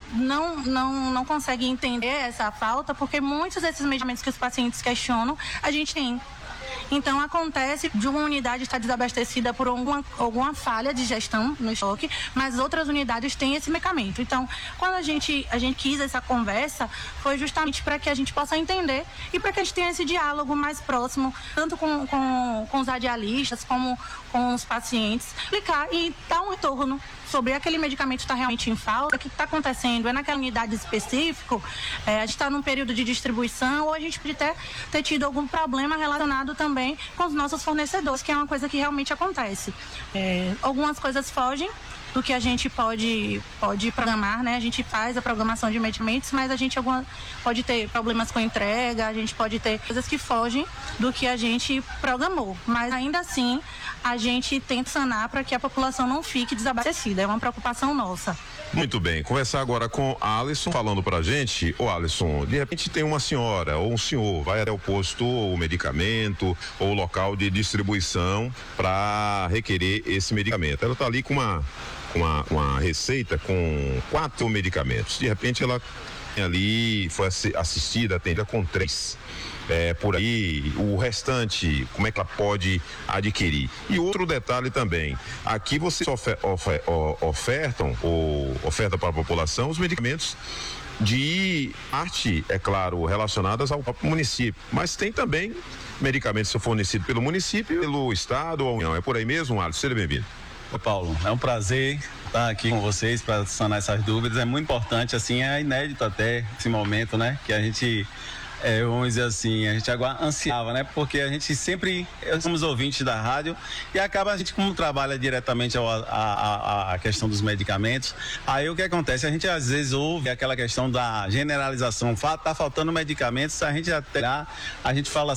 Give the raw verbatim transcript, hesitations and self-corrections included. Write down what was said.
não, não, não consegue entender essa falta, porque muitos desses medicamentos que os pacientes questionam, a gente tem. Então, acontece de uma unidade estar desabastecida por alguma, alguma falha de gestão no estoque, mas outras unidades têm esse medicamento. Então, quando a gente, a gente quis essa conversa, foi justamente para que a gente possa entender e para que a gente tenha esse diálogo mais próximo, tanto com, com, com os radialistas, como com os pacientes, explicar e dar um retorno sobre aquele medicamento está realmente em falta, o que está acontecendo, é naquela unidade específica, é, a gente está num período de distribuição ou a gente pode ter, ter tido algum problema relacionado também com os nossos fornecedores, que é uma coisa que realmente acontece. É, algumas coisas fogem do que a gente pode, pode programar, né? A gente faz a programação de medicamentos, mas a gente alguma, pode ter problemas com entrega, a gente pode ter coisas que fogem do que a gente programou, mas ainda assim a gente tenta sanar para que a população não fique desabastecida, é uma preocupação nossa. Muito bem, conversar agora com a Alisson, falando pra gente. Ô Alisson, de repente tem uma senhora ou um senhor, vai até o posto, ou o medicamento, ou o local de distribuição para requerer esse medicamento. Ela tá ali com uma, uma, uma receita com quatro medicamentos. De repente ela ali foi assistida, atendida com três. É, por aí, o restante, como é que ela pode adquirir? E outro detalhe também, aqui vocês ofer, ofer, ofertam, ou oferta para a população, os medicamentos de arte, é claro, relacionadas ao próprio município, mas tem também medicamentos fornecidos pelo município, pelo estado ou não, é por aí mesmo, Alisson? Seja bem-vindo. Oi, Paulo, é um prazer estar aqui com vocês para sanar essas dúvidas, é muito importante, assim, é inédito até esse momento, né, que a gente... É, vamos dizer assim, a gente agora ansiava, né? Porque a gente sempre somos ouvintes da rádio e acaba a gente, como trabalha diretamente a, a, a questão dos medicamentos, aí o que acontece? A gente às vezes ouve aquela questão da generalização, tá faltando medicamentos, a gente até a gente fala